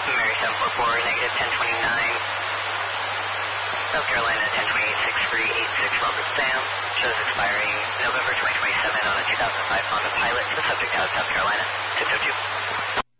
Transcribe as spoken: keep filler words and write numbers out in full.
Mary seven four four, negative ten twenty-nine. South Carolina ten twenty-eight, six three eight six, Robert Sam. Shows expiring November twenty twenty-seven on a two thousand five Honda Pilot. The subject out of South Carolina, six oh two.